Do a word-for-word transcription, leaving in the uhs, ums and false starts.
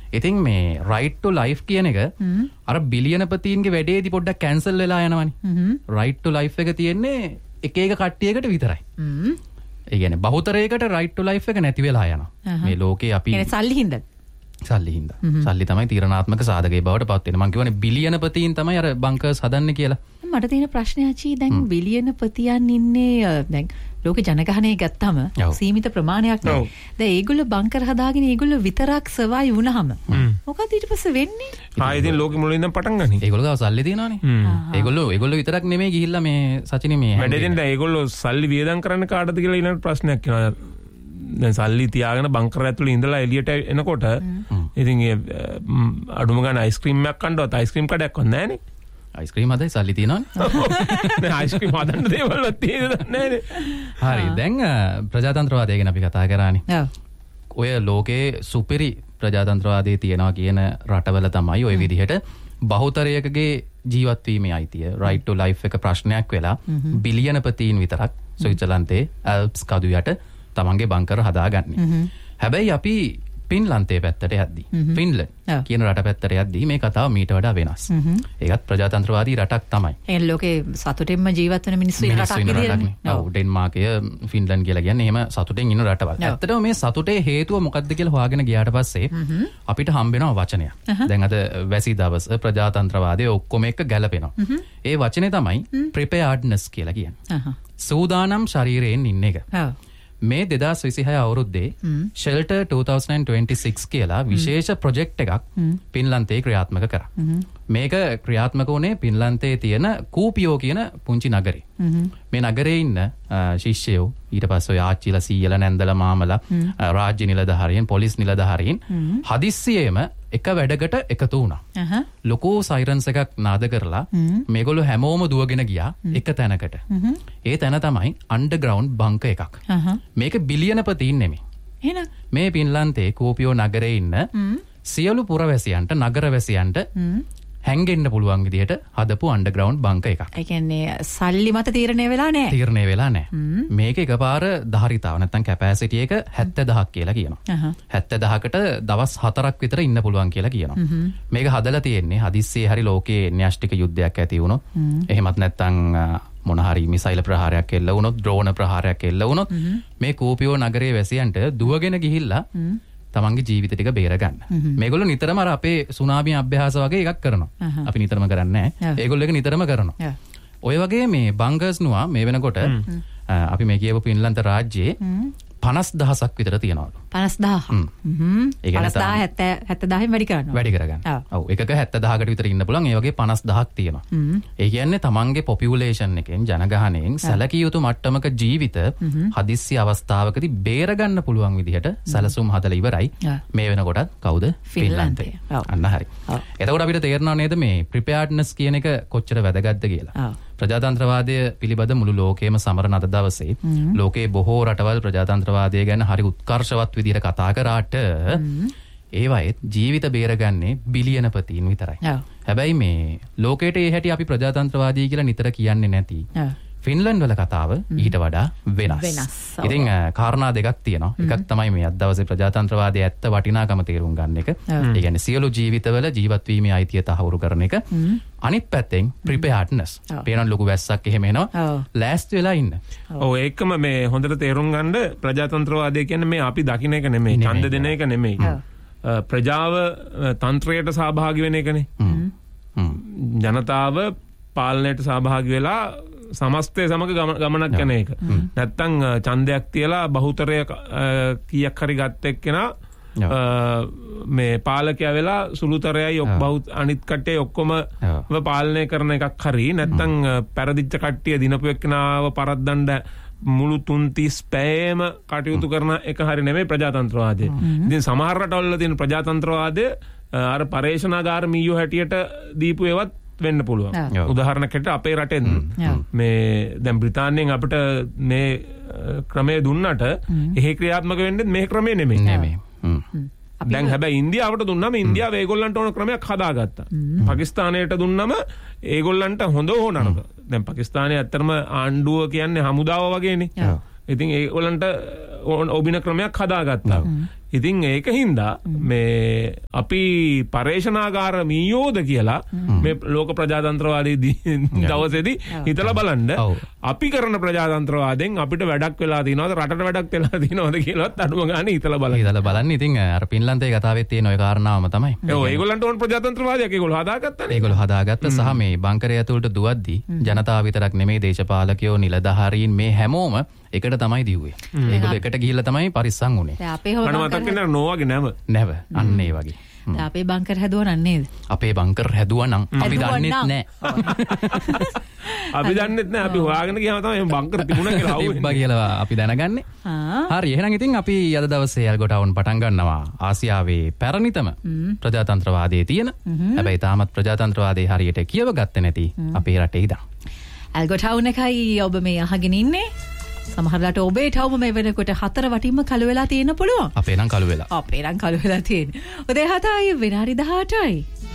ඉතින් මේ right to life කියන එක අර බිලියනපතීන්ගේ වැඩේදී පොඩ්ඩක් කැන්සල් වෙලා යනවනේ. right to life එක තියෙන්නේ එක එක කට්ටියකට විතරයි. ඒ කියන්නේ බහුතරයකට right to life එක නැති වෙලා යනවා. මේ ලෝකේ අපි කියන්නේ සල්ලි හින්දා. සල්ලි හින්දා. සල්ලි තමයි තීරණාත්මක සාධකයේ බවට පත් වෙන්නේ. මම කියවනේ බිලියනපතීන් තමයි අර බංකර්ස් හදන්නේ කියලා. මට තියෙන ප්‍රශ්නේ ආචි දැන් බිලියනපතියන් ඉන්නේ දැන් ලෝක ජනගහනය ගත්තම සීමිත ප්‍රමාණයක් නේ. දැන් ඒගොල්ලෝ බංකර් හදාගෙන ඒගොල්ලෝ විතරක් සර්වයිව් වුණාම මොකද ඊට පස්සේ වෙන්නේ? ආ ඉතින් ලෝකෙ මුලින් ඉඳන් පටන් ගන්නේ. ඒගොල්ලෝ ගාව සල්ලි තියනවානේ. ඒගොල්ලෝ ඒගොල්ලෝ විතරක් නෙමෙයි ගිහිල්ලා මේ සචිනේ මේ වැඩේ දෙන්න ඒගොල්ලෝ සල්ලි වියදම් කරන්න කාටද කියලා ඊළඟ ප්‍රශ්නයක් එනවා. දැන් සල්ලි තියාගෙන බංකර් ඇතුළේ ඉඳලා එළියට එනකොට ඉතින් ඒ අඩුම ගන්න අයිස්ක්‍රීම් එකක් කන්නවත් අයිස්ක්‍රීම් කඩයක්වත් නැහැ නේ. අයිස්ක්‍රීම් හදයි සල්ලි තියනවනේ. අයිස්ක්‍රීම් හදන්න දේවල් තියෙන්නේ නැහැ. හරි දැන් ප්‍රජාතන්ත්‍රවාදය ගැන අපි කතා කරානේ. ඔය ලෝකේ සුපිරි ප්‍රජාතන්ත්‍රවාදයේ තියනවා කියන රටවල තමයි ඔය විදිහට බහුතරයකගේ ජීවත් වීමේ අයිතිය right to life එක ප්‍රශ්නයක් වෙලා බිලියනපතීන් විතරක් ස්විට්සර්ලන්තයේ ඇල්ප්ස් කඳු යට තමන්ගේ බංකර හදාගන්නේ. හැබැයි අපි ෆින්ලන්තයේ පැත්තට යද්දී ෆින්ලන්ඩ් කියන රට පැත්තට යද්දී මේ කතාව මීට වඩා වෙනස්. ඒකත් ප්‍රජාතන්ත්‍රවාදී රටක් තමයි. ඒ ලෝකේ සතුටින්ම ජීවත් වෙන මිනිස්සු ඉන්න රටක් විදියටනේ. ඔව් ඩෙන්මාර්කය ෆින්ලන්ඩ් කියලා කියන්නේ එහෙම සතුටින් ඉන්න රටවල්. ඇත්තටම මේ සතුටේ හේතුව මොකක්ද කියලා හොයාගෙන ගියාට පස්සේ අපිට හම්බ වෙනවා වචනයක්. දැන් අද වැසි දවස් ප්‍රජාතන්ත්‍රවාදයේ ඔක්කොම එක ගැලපෙනවා. ඒ වචනේ තමයි preparedness කියලා කියන්නේ. සූදානම් ශරීරයෙන් ඉන්න එක. මේ දෙදාස් විසිහය අවුරුද්දේ ෂෙල්ටර් twenty twenty-six කියලා විශේෂ ප්‍රොජෙක්ට් එකක් පින්ලන්තේ ක්‍රියාත්මක කරා. මේක ක්‍රියාත්මක වුණේ පින්ලන්තේ තියෙන කූපියෝ කියන පුංචි නගරේ. මේ නගරේ ඉන්න ශිෂ්‍යයෝ ඊට පස්සේ ඔය ආච්චිලා සීයලා නැන්දලා මාමලා රාජ්‍ය නිලධාරීන් පොලිස් නිලධාරීන් හදිස්සියෙම එක වැඩකට එකතු වුණා. ලොකු සයිරන්ස් එකක් නාද කරලා මේගොල්ලෝ හැමෝම දුවගෙන ගියා එක තැනකට. ඒ තැන තමයි අන්ඩර්ග්‍රවුන්ඩ් බංකර් එකක්. මේක බිලියනපතීන් නෙමෙයි. එහෙනම් මේ පින්ලන්තේ කෝපියෝ නගරේ ඉන්න සියලු පුරවැසියන්ට නගරවැසියන්ට හැංගෙන්න පුළුවන් විදිහට හදපු අන්ඩර්ග්‍රවුන්ඩ් බංකර් එකක්. ඒ කියන්නේ සල්ලි මත තීරණය වෙලා නැහැ. තීරණය වෙලා නැහැ. මේක එකපාර ධාරිතාව නැත්නම් කැපැසිටි එක හැත්තෑ දහයක් කියලා කියනවා. හැත්තෑ දහයකට දවස් හතරක් විතර ඉන්න පුළුවන් කියලා කියනවා. මේක හදලා තියෙන්නේ හදිස්සියේ හරි ලෝකයේ න්‍යෂ්ටික යුද්ධයක් ඇති වුණොත් එහෙමත් නැත්නම් මොන හරි මිසයිල් ප්‍රහාරයක් එල්ල වුණොත් ඩ්‍රෝන ප්‍රහාරයක් එල්ල වුණොත් මේ කෝපියෝ නගරයේ වැසියන්ට දුවගෙන ගිහිල්ලා තමන්ගේ ජීවිත ටික බේර ගන්න. මේගොල්ලෝ නිතරම අර අපේ සුනාමි අභ්‍යාස වගේ එකක් කරනවා. අපි නිතරම කරන්නේ නැහැ. ඒගොල්ලෝ එක නිතරම කරනවා. ඔය වගේ මේ බංකර්ස් නුවා මේ වෙනකොට අපි මේ කියපු පින්ලන්ත රාජ්‍යයේ පනස් දහසක් විතර තියෙනවලු. පනස් දහයක්. හ්ම්. පනස් දහය හැත්තෑ දහයෙන් වැඩි කරනවා. වැඩි කරගන්න. ඔව් එකක හැත්තෑ දහයකට විතර ඉන්න පුළුවන්. ඒ වගේ පනස් දහයක් තියෙනවා. ඒ කියන්නේ තමන්ගේ පොපියුලේෂන් එකෙන් ජනගහනයෙන් සැලකිය යුතු මට්ටමක ජීවිත හදිස්සි අවස්ථාවකදී බේර ගන්න පුළුවන් විදිහට සැලසුම් හදලා ඉවරයි. මේ වෙනකොටත් කවුද? ෆින්ලන්තය. අන්න හරි. එතකොට අපිට තේරෙනව නේද මේ preparedness කියන එක කොච්චර වැදගත්ද කියලා. ප්‍රජාතන්ත්‍රවාදය පිළිබඳ මුළු ලෝකයේම සමරන අද දවසේ ලෝකයේ බොහෝ රටවල් ප්‍රජාතන්ත්‍රවාදය ගැන හරි උත්කර්ෂවත් විදිහට කතා කරාට ඒවයෙත් ජීවිත බේරගන්නේ බිලියනපතීන් විතරයි. හැබැයි මේ ලෝකයට ඒ හැටි අපි ප්‍රජාතන්ත්‍රවාදී කියලා නිතර කියන්නේ නැති. ෆින්ලන්ඩ් වල කතාව ඊට වඩා වෙනස්. ඉතින් කාරණා දෙකක් තියෙනවා. එකක් තමයි මේ අද දවසේ ප්‍රජාතන්ත්‍රවාදයේ ඇත්ත වටිනාකම තේරුම් ගන්න එක. ඒ කියන්නේ සියලු ජීවිතවල ජීවත් වීමේ අයිතිය තහවුරු කරන එක. අනිත් පැත්තෙන් preparedness. පේන ලොකු වැස්සක් එහෙම එනවා. ලෑස්ති වෙලා ඉන්න. ඔව් ඒකම මේ හොඳට තේරුම් ගන්න ප්‍රජාතන්ත්‍රවාදය කියන්නේ මේ අපි දකින්න එක නෙමෙයි. ඡන්ද දෙන එක නෙමෙයි. ප්‍රජාව තන්ත්‍රයට සහභාගී වෙන එකනේ. ජනතාව පාලනයට සහභාගී වෙලා සමස්තය සමග ගමනක් යන එක. නැත්තම් ඡන්දයක් තියලා බහුතරය කීයක් හරි ගත්ත එක්කෙනා මේ පාලකයා වෙලා සුළුතරයයි බහුත අනිත් කට්ටිය ඔක්කොම පාලනය කරන එකක් හරි නැත්තම් පෙරදිච්ච කට්ටිය දිනපු එක්කනාව පරද්දන්න මුළු තුන්තිස් පැයම කටයුතු කරන එක හරි නෙමෙයි ප්‍රජාතන්ත්‍රවාදය. ඉතින් සමහර රටවල තියෙන ප්‍රජාතන්ත්‍රවාදය අර පරේෂණාගාර මීයෝ හැටියට දීපු ඒවත් වෙන්න පුළුවන්. උදාහරණයකට අපේ රටෙන් මේ දැන් බ්‍රිතාන්‍යයෙන් අපිට මේ ක්‍රමය දුන්නට එහෙ ක්‍රියාත්මක වෙන්නේ මේ ක්‍රමය නෙමෙයි. නෙමෙයි. දැන් හැබැයි ඉන්දියාවට දුන්නම ඉන්දියාව ඒගොල්ලන්ට ඕන ක්‍රමයක් හදාගත්තා. පාකිස්තානයට දුන්නම ඒගොල්ලන්ට හොඳ හෝ නරක. දැන් පාකිස්තානයේ ඇත්තටම ආණ්ඩුව කියන්නේ හමුදාව වගේනේ. ඉතින් ඒගොල්ලන්ට ඔබින ක්‍රමයක් හදාගත්තා. ඉතින් ඒක හින්දා මේ අපි පර්යේෂණාගාර මීයෝද කියලා මේ ලෝක ප්‍රජාතන්ත්‍රවාදී දවසේදී හිතලා බලන්න අපි කරන ප්‍රජාතන්ත්‍රවාදයෙන් අපිට වැඩක් වෙලා තියෙනවද රටට වැඩක් වෙලා තියෙනවද කියලාත් අඩුම ගානේ හිතලා බලන්න. හිතලා බලන්න. ඉතින් අර පින්ලන්තේ කතාවේ තියෙන ওই කාරණාවම තමයි. ඔව් ඒගොල්ලන්ට ඕන ප්‍රජාතන්ත්‍රවාදයක් ඒගොල්ලෝ හදාගත්තානේ. ඒගොල්ලෝ හදාගත්ත සහ මේ බංකරය ඇතුළට දුවද්දී ජනතාව විතරක් නෙමෙයි දේශපාලකයෝ නිලධාරීන් මේ හැමෝම එකට තමයි දිව්වේ. ඒගොල්ලෝ එකට ගිහිල්ලා තමයි පරිස්සම් වුනේ. දැන් අපේ හොර මතක් වෙනවා නෝවගේ නැව. නැව. අන්න ඒ වගේ. දැන් අපේ බංකර් හැදුවා නේද? අපේ බංකර් හැදුවා නම් අපි දන්නේ නැහැ. අපි දන්නේ නැහැ. අපි හොයාගෙන ගියාම තමයි මේ බංකර් තිබුණා කියලා අහුවෙන්නේ. තිබ්බා කියලා අපි දැනගන්නේ. හරි. එහෙනම් ඉතින් අපි අද දවසේ ඇල්ගොටවුන් පටන් ගන්නවා ආසියාවේ පැරණිතම ප්‍රජාතන්ත්‍රවාදයේ තියෙන. හැබැයි තාමත් ප්‍රජාතන්ත්‍රවාදයේ හරියට කියව ගත්තේ නැති අපේ රටේ ඉඳන්. ඇල්ගොටවුන් එකයි ඔබ මේ අහගෙන ඉන්නේ. සමහරලාට ඔබේ ටවුම මේ වෙනකොට හතර වටින්ම කළු වෙලා තියෙන්න පුළුවන්. අපේ නම් කළු වෙලා. අපේ නම් කළු වෙලා තියෙන්නේ. උදේ හතයි විනාඩි දහඅටයි.